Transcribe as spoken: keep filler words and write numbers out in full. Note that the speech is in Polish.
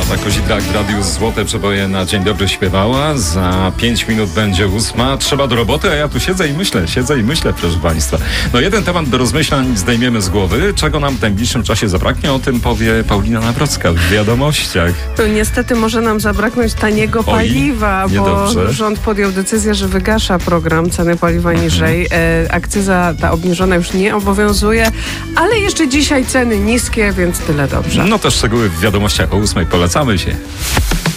Beata Kozidrak w Radiu Złote Przeboje na Dzień Dobry śpiewała. Za pięć minut będzie ósma. Trzeba do roboty, a ja tu siedzę i myślę, siedzę i myślę, proszę Państwa. No jeden temat do rozmyślań zdejmiemy z głowy. Czego nam w najbliższym czasie zabraknie, o tym powie Paulina Nawrocka w Wiadomościach. To niestety może nam zabraknąć taniego Oj, paliwa, bo niedobrze. rząd podjął decyzję, że wygasza program Ceny Paliwa Niżej. E, akcyza ta obniżona już nie obowiązuje, ale jeszcze dzisiaj ceny niskie, więc tyle dobrze. No to szczegóły w Wiadomościach o ósmej. Polecamy się.